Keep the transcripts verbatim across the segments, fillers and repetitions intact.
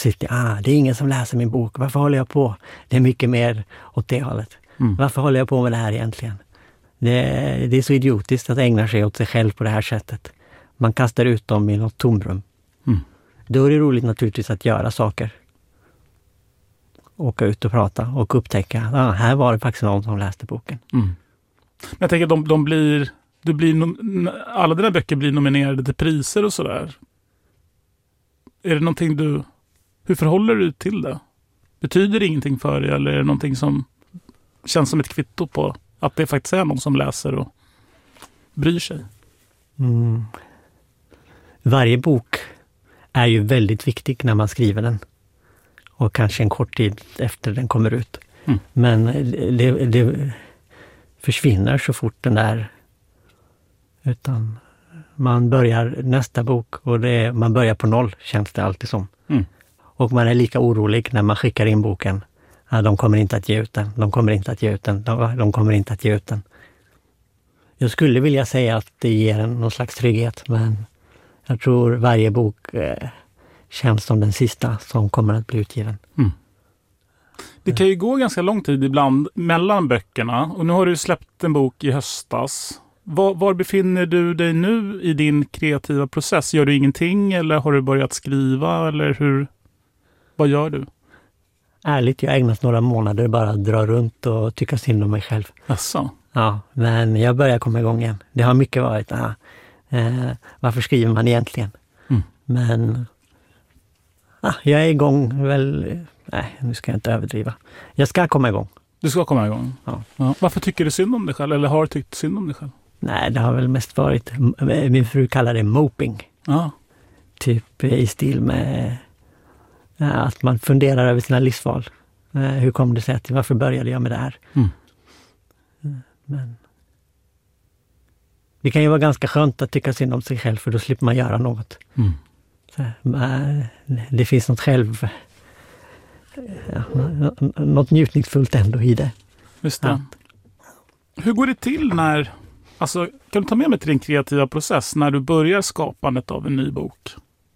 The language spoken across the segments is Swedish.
sitter jag, ah, det är ingen som läser min bok. Varför håller jag på? Det är mycket mer åt det hållet. Mm. Varför håller jag på med det här egentligen? Det, det är så idiotiskt att ägna sig åt sig själv på det här sättet. Man kastar ut dem i något tomrum. Mm. Då är det roligt naturligtvis att göra saker. Åka ut och prata och upptäcka att ah, här var det faktiskt någon som läste boken. Mm. Men jag tänker att de, de blir, du blir nom- alla dina böcker blir nominerade till priser och sådär. Är det någonting du, hur förhåller du till det? Betyder det ingenting för dig eller är det någonting som känns som ett kvitto på att det faktiskt är någon som läser och bryr sig? Mm. Varje bok är ju väldigt viktig när man skriver den. Och kanske en kort tid efter den kommer ut. Mm. Men det, det försvinner så fort den där. Utan man börjar nästa bok och det, man börjar på noll, känns det alltid som. Mm. Och man är lika orolig när man skickar in boken. Ja, de kommer inte att ge ut den, de kommer inte att ge ut den, de, de kommer inte att ge ut den. Jag skulle vilja säga att det ger en någon slags trygghet, men jag tror varje bok eh, känns som den sista som kommer att bli utgiven. Mm. Det kan ju gå ganska lång tid ibland mellan böckerna och nu har du släppt en bok i höstas. Var, var befinner du dig nu i din kreativa process? Gör du ingenting eller har du börjat skriva eller hur? Vad gör du? Ärligt, jag har ägnat några månader bara att dra runt och tycka synd om mig själv. Asså? Ja, men jag börjar komma igång igen. Det har mycket varit, aha, eh, varför skriver man egentligen? Mm. Men ah, jag är igång väl, nej nu ska jag inte överdriva. Jag ska komma igång. Du ska komma igång? Ja. Ja. Varför tycker du synd om dig själv? Eller har du tyckt synd om dig själv? Nej, det har väl mest varit, min fru kallar det moping. Ja. Typ i stil med att man funderar över sina livsval. Hur kom det sig att, varför började jag med det här? Mm. Men det kan ju vara ganska skönt att tycka synd om sig själv för då slipper man göra något. Mm. Så, det finns något själv, ja, något njutningsfullt ändå i det. Just det. Att, hur går det till när, alltså kan du ta med mig till din kreativa process när du börjar skapandet av en ny bok?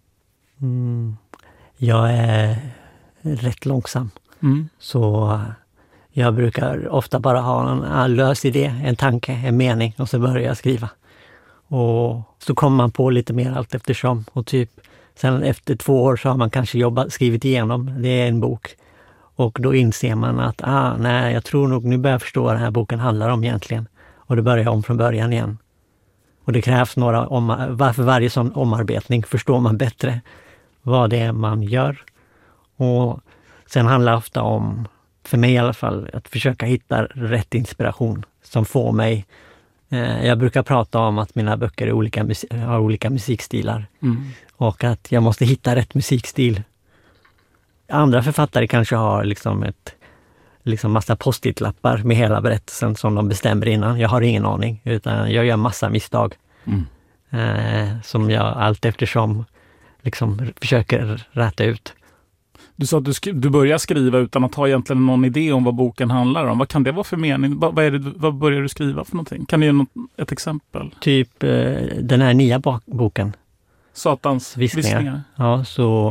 Mm. Jag är rätt långsam. Mm. Så jag brukar ofta bara ha en lös idé, en tanke, en mening och så börjar jag skriva. Och så kommer man på lite mer allt eftersom. Och typ sen efter två år så har man kanske jobbat, skrivit igenom, det är en bok. Och då inser man att ah, nej, jag tror nog, nu börjar jag förstå vad den här boken handlar om egentligen. Och då börjar jag om från början igen. Och det krävs några, om, varför varje sån omarbetning förstår man bättre vad det är man gör. Och sen handlar det ofta om, för mig i alla fall, att försöka hitta rätt inspiration som får mig. Eh, jag brukar prata om att mina böcker är olika, har olika musikstilar. Mm. Och att jag måste hitta rätt musikstil. Andra författare kanske har liksom ett liksom massa post-it-lappar med hela berättelsen som de bestämmer innan. Jag har ingen aning, utan jag gör massa misstag. Mm. Eh, som jag allt eftersom liksom försöker rätta ut. Du sa att du, sk- du börjar skriva utan att ha egentligen någon idé om vad boken handlar om. Vad kan det vara för mening? Vad, vad, är det, vad börjar du skriva för någonting? Kan du ge något, ett exempel? Typ eh, den här nya bak- boken. Satans viskningar. viskningar. Ja, så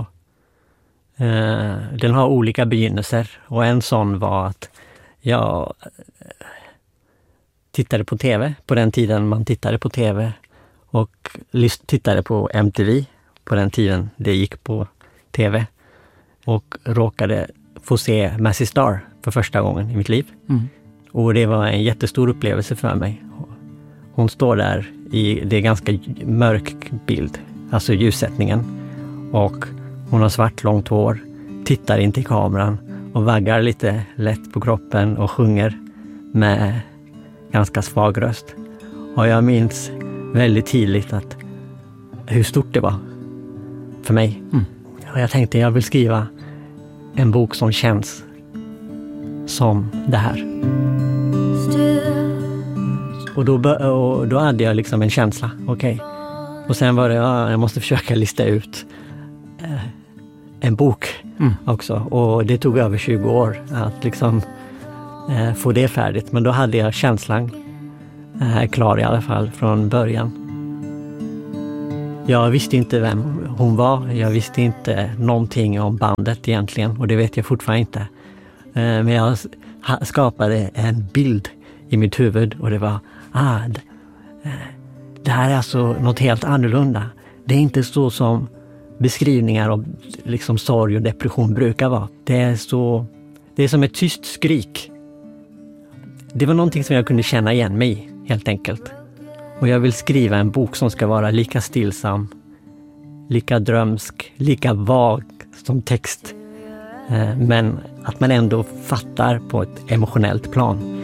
eh, den har olika begynnelser. Och en sån var att jag tittade på tv på den tiden man tittade på tv. Och lyst- tittade på M T V på den tiden det gick på tv. Och råkade få se Mazzy Star för första gången i mitt liv. Mm. Och det var en jättestor upplevelse för mig. Hon står där i, det är ganska mörk bild, alltså ljussättningen. Och hon har svart långt hår, tittar in till kameran och vaggar lite lätt på kroppen och sjunger med ganska svag röst. Och jag minns väldigt tydligt att hur stort det var för mig. Mm. Och jag tänkte jag vill skriva en bok som känns som det här. Och då, och då hade jag liksom en känsla, okej. Okay. Och sen var det, ja, jag måste försöka lista ut eh, en bok mm. också. Och det tog över tjugo år att liksom eh, få det färdigt. Men då hade jag känslan eh, klar i alla fall från början. Jag visste inte vem hon var. Jag visste inte någonting om bandet egentligen och det vet jag fortfarande inte. Eh, men jag skapade en bild i mitt huvud och det var, ah, det, det här är alltså något helt annorlunda. Det är inte så som beskrivningar av liksom sorg och depression brukar vara. Det är, så, det är som ett tyst skrik. Det var någonting som jag kunde känna igen mig i, helt enkelt. Och jag vill skriva en bok som ska vara lika stillsam, lika drömsk, lika vag som text. Men att man ändå fattar på ett emotionellt plan.